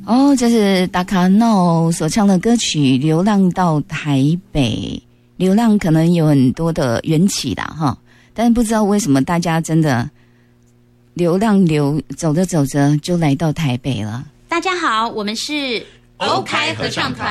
哦，这是达卡闹所唱的歌曲《流浪到台北》。流浪可能有很多的缘起啦哈，但是不知道为什么大家真的流浪走着走着就来到台北了。 大家好，我们是欧开合唱团。